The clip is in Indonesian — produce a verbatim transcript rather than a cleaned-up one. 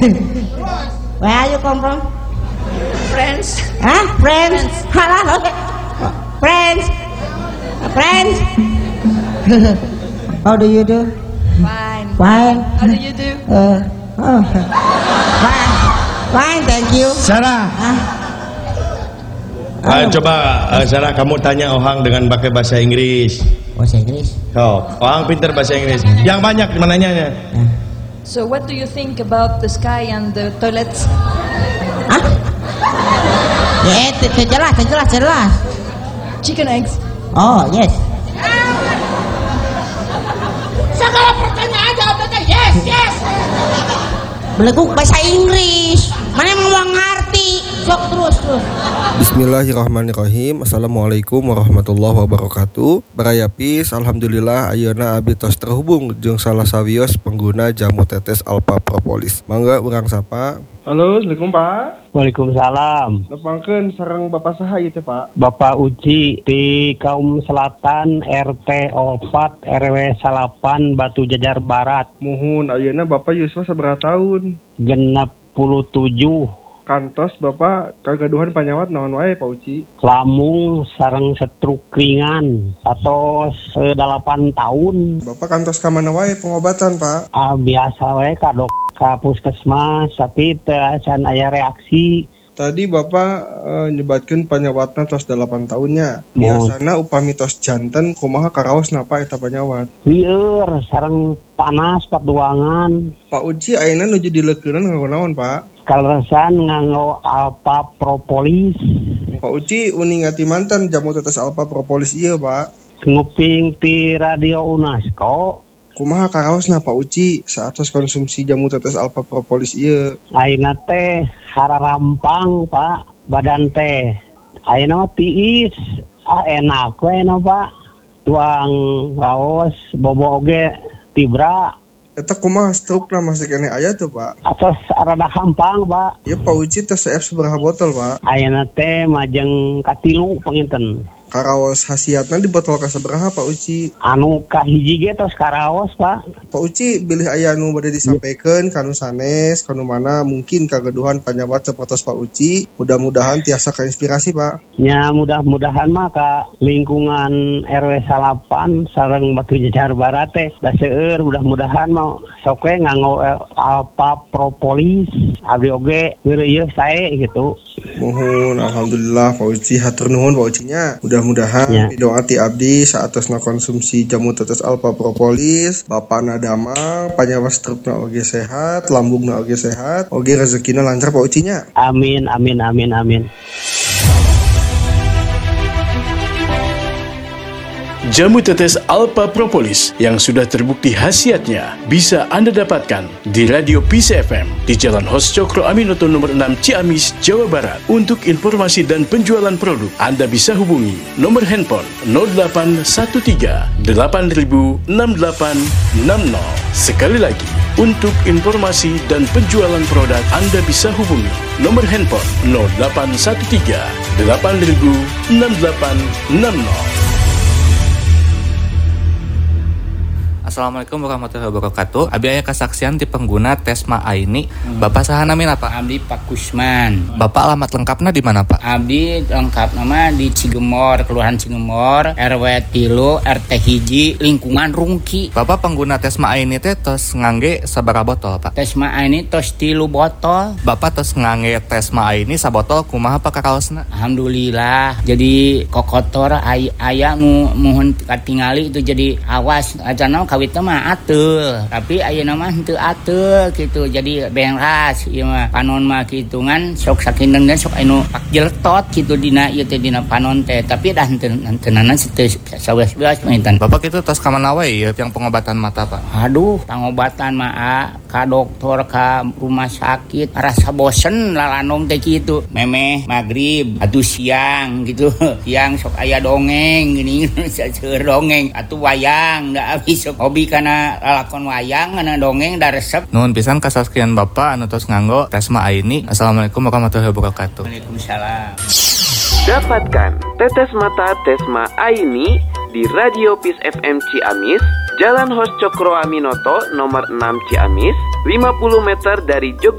Where are you come from? Friends. Huh? Friends? Halah, friends. Friends. How do you do? Fine. Fine. How do you do? Uh, oh. Fine. Fine, thank you. Sarah. Hah? Uh, coba uh, Sarah kamu tanya Ohang dengan pakai bahasa Inggris. Bahasa Inggris. Oh, Ohang pintar bahasa Inggris. Yang banyak menanyanya. Hah? So what do you think about the sky and the toilets? Hah? Ya, itu jelas, jelas, jelas. Chicken eggs. Oh, yes. Segala pertanyaan jawabnya yes, yes. Beleguk bahasa Inggris. Mana emang mau ngerti? Sok terus terus. Bismillahirrahmanirrahim. Assalamualaikum warahmatullahi wabarakatuh. Barayapis, alhamdulillah ayeuna abdi tos terhubung jeung salah sawios pengguna jamu tetes Alpha Propolis. Mangga urang sapa. Halo, Assalamualaikum Pak. Waalaikumsalam. Nepangkeun sareng Bapak saha ieu teh Pak? Bapak Uci di Kaum Selatan R T empat R W salapan Batu Jajar Barat. Muhun ayeuna Bapak yuswa sabaraha taun? Genep puluh tujuh. Kantos Bapak kagaduhan panyawat naon wae Pak Uci? Lamung sareng stroke ringan atau delapan tahun. Bapak kantos ka mana wae pengobatan Pak? Ah, biasa wae ka dok ka puskesmas tapi teu can aya reaksi. Tadi Bapak uh, nyebatkeun panyawatna tos delapan tahunnya. Mohon. Biasana upami tos janten kumaha karaos napa eta panyawat? Lieur sareng panas paduangan. Pak Uci ayeuna nuju dileukeunna nganggo naon Pak? Kaleresan nganggo Alpha Propolis. Pak Uci uni ngati mantan jamu tetes Alpha Propolis ieu Pak. Nguping ti radio UNESCO. Kumaha karaosna Pak Uci saatos konsumsi jamu tetes Alpha Propolis ieu? Ayeuna teh hararampang Pak, badan teh ayeuna tiis, ah enak we no Pak. Tuang raos bobo oge tibra. Eta kumaha stroke na masih kene aya tuh Pak? Atos rada gampang Pak. Ya Pak Uci teh C F sabaraha botol Pak? Ayeuna teh majeng katilu panginten. Karaos hasiatna di botol ka sabaraha Pak Uci? Anu kahiji ge tos karaos Pak. Pak Uci bilih aya anu bade disampaikan kanu sanes kanu mana mungkin kagaduhan panyawat sapertos Pak Uci, mudah-mudahan tiasa kainspirasi Pak. Ya mudah-mudahan mah ka lingkungan R W salapan sareng Batu Jajar Barat teh da seueur mudah-mudahan mah sok we nganggo Alpha Propolis abdi oge ngeureuyeuh sae gitu. Mohon alhamdulillah Pak Uci hatur nuhun Pak Ucinya. Mudah-mudahan ya. Doa ti abdi saatosna konsumsi jamu tetes Alpha Propolis, bapakna damang, panyawat strukna oge sehat, lambungna oge sehat, oge rezekina lancar Pak Ucinya. Amin amin amin amin. Jamu tetes Alpha Propolis yang sudah terbukti khasiatnya bisa Anda dapatkan di Radio Peace F M di Jalan Hos Cokro Aminoto nomor enam Ciamis, Jawa Barat. Untuk informasi dan penjualan produk, Anda bisa hubungi nomor handphone nol delapan satu tiga delapan nol enam delapan enam nol. Sekali lagi, untuk informasi dan penjualan produk, Anda bisa hubungi nomor handphone nol delapan satu tiga delapan nol enam delapan enam nol. Assalamualaikum warahmatullahi wabarakatuh. Abi aya kesaksian di pengguna Tesma Aini. Hmm. Bapak saha namina Pak? Abdi Pak Kusman. Bapak alamat lengkapnya di mana Pak? Abdi lengkap nama di Cigemor, Kelurahan Cigemor, R W tilu, R T hiji, lingkungan Rungki. Bapak pengguna Tesma Aini teh tos ngangge sabaraha botol Pak? Tesma Aini tos tilu botol. Bapak tos ngangge Tesma Aini sabotol kumaha Pak kakaosna? Alhamdulillah. Jadi kokotor ay- aya nu muhun katingali itu jadi awas acana kawitna mah ateul, tapi ayeuna mah henteu ateul kitu. Jadi beras ieu mah panon mah kitu ngan sok sakindeung dan sok anu pak jeltot kitu dina ieu teh dina panon teh, tapi dah henteu henteunana teu saweas-weas maintan. Bapak kitu tos ka mana wae ieu yang pengobatan mata Pak? Aduh, pengobatan mah ka dokter ka rumah sakit rasa bosen lalanong teh kitu. Memeh magrib atuh siang gitu. Siang sok aya dongeng gini seueur dongeng atuh wayang da abis sok hobi kana lalakon wayang kana dongeng da resep. Nuhun pisan kasaskian Bapak anu tos nganggo Tesma Aini. Assalamualaikum warahmatullahi wabarakatuh. Waalaikumsalam. Dapatkan tetes mata Tesma Aini di Radio Peace F M Ciamis, Jalan Hos Cokro Aminoto nomor enam Ciamis, lima puluh meter dari Jogja.